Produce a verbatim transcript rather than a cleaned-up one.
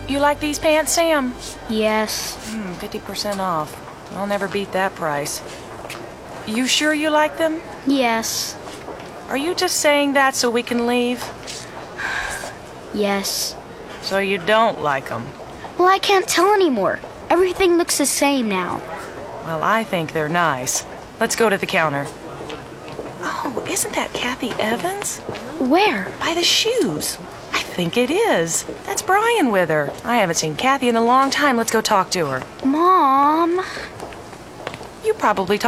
You like these pants, Sam? Yes. Hmm, fifty percent off. I'll never beat that price. You sure you like them? Yes. Are you just saying that so we can leave? Yes. So you don't like them? Well, I can't tell anymore. Everything looks the same now. Well, I think they're nice. Let's go to the counter. Oh, isn't that Kathy Evans? Where? By the shoes. I think it is. That's Brian with her. I haven't seen Kathy in a long time. Let's go talk to her. Mom. You probably